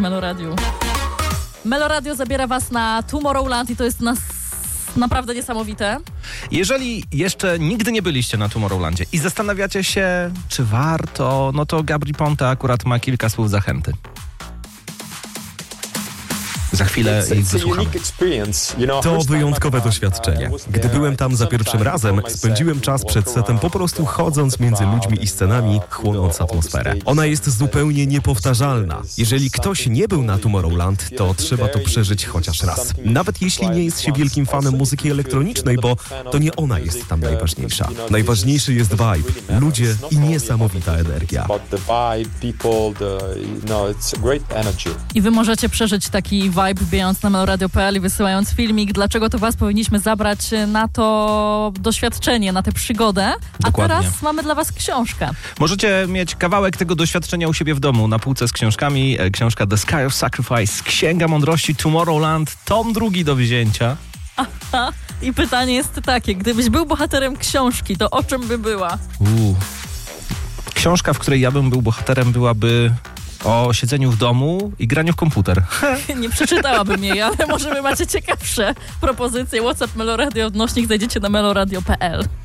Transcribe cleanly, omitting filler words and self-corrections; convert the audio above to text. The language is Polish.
Meloradiu. Meloradio zabiera was na Tomorrowland i to jest naprawdę niesamowite. Jeżeli jeszcze nigdy nie byliście na Tomorrowlandzie i zastanawiacie się, czy warto, no to Gabry Ponte akurat ma kilka słów zachęty. Za chwilę ich wysłuchamy. To wyjątkowe doświadczenie. Gdy byłem tam za pierwszym razem, spędziłem czas przed setem po prostu chodząc między ludźmi i scenami, chłonąc atmosferę. Ona jest zupełnie niepowtarzalna. Jeżeli ktoś nie był na Tomorrowland, to trzeba to przeżyć chociaż raz. Nawet jeśli nie jest się wielkim fanem muzyki elektronicznej, bo to nie ona jest tam najważniejsza. Najważniejszy jest vibe, ludzie i niesamowita energia. I wy możecie przeżyć taki vibe wbijając na meloradio.pl i wysyłając filmik, dlaczego to was powinniśmy zabrać na to doświadczenie, na tę przygodę. Dokładnie. A teraz mamy dla was książkę. Możecie mieć kawałek tego doświadczenia u siebie w domu, na półce z książkami. Książka The Sky of Sacrifice, Księga Mądrości Tomorrowland, tom 2 do wzięcia. Aha. I pytanie jest takie, gdybyś był bohaterem książki, to o czym by była? Książka, w której ja bym był bohaterem, byłaby o siedzeniu w domu i graniu w komputer. Nie przeczytałabym jej, ale może wy macie ciekawsze propozycje. WhatsApp Meloradio, odnośnik znajdziecie na meloradio.pl.